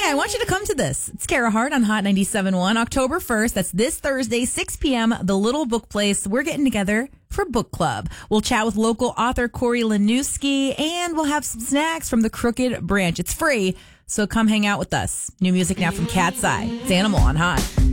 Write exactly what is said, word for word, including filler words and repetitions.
I want you to come to this. It's Kara Hart on Hot ninety-seven point one, October first. That's this Thursday, six p.m., The Little Book Place. We're getting together for book club. We'll chat with local author Corey Lanuski, and we'll have some snacks from the Crooked Branch. It's free, so come hang out with us. New music now from Cat's Eye. It's Animal on Hot.